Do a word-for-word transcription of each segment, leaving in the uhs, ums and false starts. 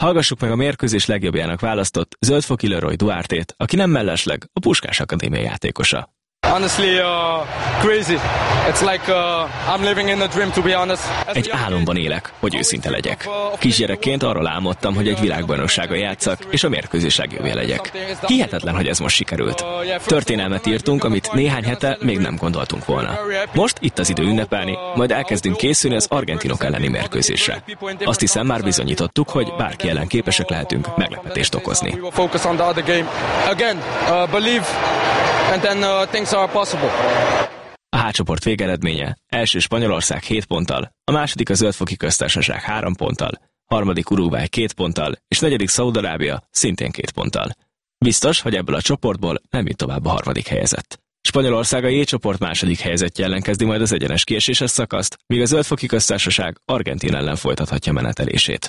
Hallgassuk meg a mérkőzés legjobbjának választott Zöldfoki Leroy Duartét, aki nem mellesleg a Puskás Akadémia játékosa. Honestly, uh, crazy. It's like uh, I'm living in a dream, to be honest. Egy álomban élek, hogy őszinte legyek. Kisgyerekként arról álmodtam, hogy egy világbajnokságon játszak, és a mérkőzés legjobbja legyek. Hihetetlen, hogy ez most sikerült. Történelmet írtunk, amit néhány hete még nem gondoltunk volna. Most itt az idő ünnepelni, majd elkezdünk készülni az argentinok elleni mérkőzésre. Azt hiszem, már bizonyítottuk, hogy bárki ellen képesek lehetünk meglepetést okozni. And then uh, things are possible. A H csoport végeredménye: első Spanyolország hét ponttal, a második a Zöldfoki Köztársaság három ponttal, harmadik Uruguay két ponttal, és negyedik Szaúd-Arábia szintén két ponttal. Biztos, hogy ebből a csoportból nem jut tovább a harmadik helyezett. Spanyolország a J csoport második helyezettje ellen kezdi majd az egyenes kieséses szakaszt, míg a Zöldfoki Köztársaság Argentína ellen folytathatja menetelését.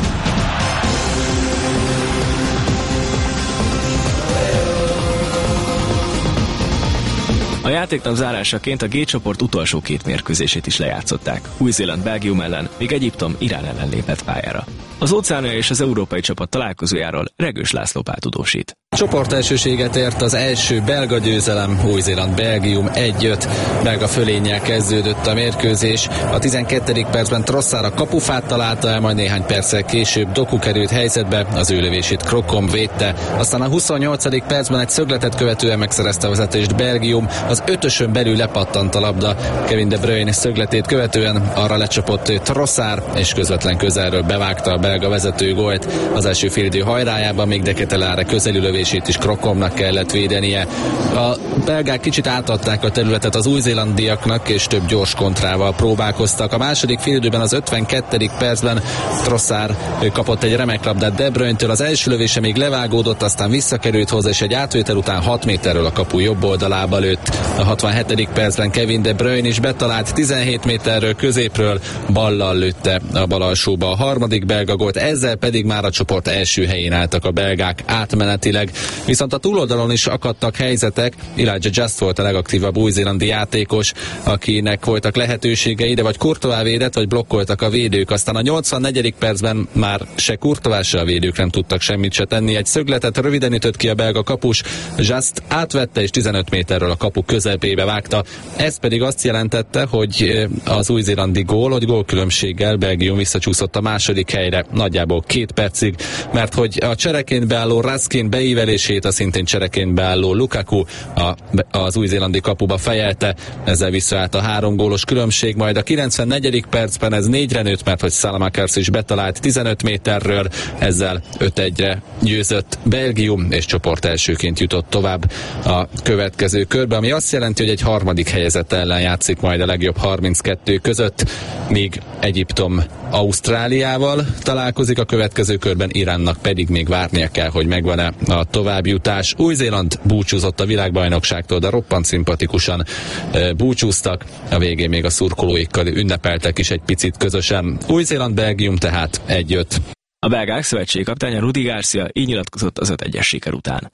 A játéknap zárásaként a G csoport utolsó két mérkőzését is lejátszották. Új-Zéland Belgium ellen, míg Egyiptom Irán ellen lépett pályára. Az óceánia és az európai csapat találkozójáról Regős László Pál tudósít. Csoportelsőséget ért az első belga győzelem, Új-Zéland Belgium egy öt. Belga fölénnyel kezdődött a mérkőzés. A tizenkettedik percben Trossard a kapufát találta el, majd néhány perccel később Doku került helyzetbe, az ő lövését Krokom védte. Aztán a huszonnyolcadik percben egy szögletet követően megszerezte a vezetést Belgium, az ötösön belül lepattant a labda. Kevin De Bruyne szögletét követően arra lecsapott Trossard, és közvetlen közelről bevágta a belga vezető gólt. Az első félidő hajrájában még De Ketelaere közeli lövését is Krokomnak kellett védenie. A belgák kicsit átadták a területet az új-zélandiaknak, és több gyors kontrával próbálkoztak. A második félidőben az ötvenkettedik percben Trossard kapott egy remek labdát De Bruyne-től, az első lövése még levágódott, aztán visszakerült hozzá, és egy átvétel után hat méterről a kapu jobb oldalába lőtt. A hatvanhetedik percben Kevin De Bruyne is betalált tizenhét méterről középről, ballal lőtte a bal alsóba a harmadik belga gólt, ezzel pedig már a csoport első helyén álltak a belgák átmenetileg. Viszont a túloldalon is akadtak helyzetek. Elijah Just volt a legaktívabb új-zélandi játékos, akinek voltak lehetőségei, de vagy Courtois védett, vagy blokkoltak a védők. Aztán a nyolcvannegyedik percben már se Courtois, se a védők nem tudtak semmit se tenni. Egy szögletet röviden ütött ki a belga kapus, Just átvette, és tizenöt méterről a kapu közepébe vágta. Ez pedig azt jelentette, hogy az új-zélandi gól, hogy gólkülönbséggel Belgium visszacsúszott a második helyre, nagyjából két percig, mert hogy a csereként beálló Raskin beívelését a szintén csereként beálló Lukaku a, az új-zélandi kapuba fejelte, ezzel visszaállt a három gólos különbség, majd a kilencvennegyedik percben ez négyre nőtt, mert hogy Salamakers is betalált tizenöt méterről, ezzel öt egyre győzött Belgium, és csoport elsőként jutott tovább a következő körbe, ami azt jelenti, hogy egy harmadik helyezett ellen játszik majd a legjobb harminckettő között, míg Egyiptom Ausztráliával találkozik a következő körben, Iránnak pedig még várnia kell, hogy megvan-e a továbbjutás. Új-Zéland búcsúzott a világbajnokságtól, de roppant szimpatikusan e, búcsúztak, a végén még a szurkolóikkal ünnepeltek is egy picit közösen. Új-Zéland-Belgium tehát egy öt. A belgák szövetségkapitánya Rudi Garcia így nyilatkozott az öt egyes siker után.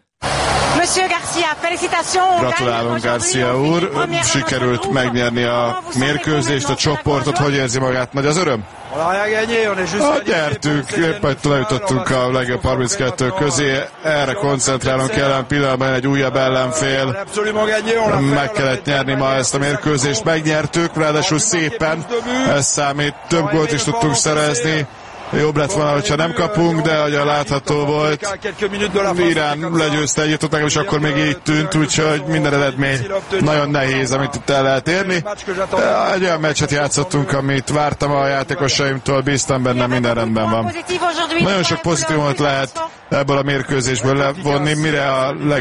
Gratulálunk, Garcia úr, sikerült megnyerni a mérkőzést, a csoportot, hogy érzi magát? Nagy az öröm? Hát nyertünk, éppen lejutottunk a legjobb harminckettő közé, erre koncentrálunk jelen pillanatban, egy újabb ellenfél, meg kellett nyerni ma ezt a mérkőzést, megnyertük, ráadásul szépen, ez számít, több gólt is tudtunk szerezni. Jobb lett volna, hogyha nem kapunk, de ugye látható volt, Irán legyőzte Egyiptomot, és akkor még így tűnt, úgyhogy minden eredmény nagyon nehéz, amit itt el lehet érni. Egy olyan meccset játszottunk, amit vártam a játékosaimtól, bíztam benne, minden rendben van. Nagyon sok pozitívumot lehet ebből a mérkőzésből levonni, mire a leg